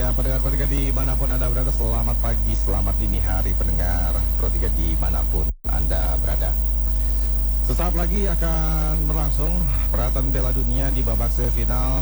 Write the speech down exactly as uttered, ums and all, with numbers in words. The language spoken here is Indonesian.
Ya, pendengar-pendengar dimanapun Anda berada, selamat pagi, selamat dini hari pendengar Pro tiga dimanapun Anda berada. Sesaat lagi akan berlangsung perhelatan Piala Dunia di babak semifinal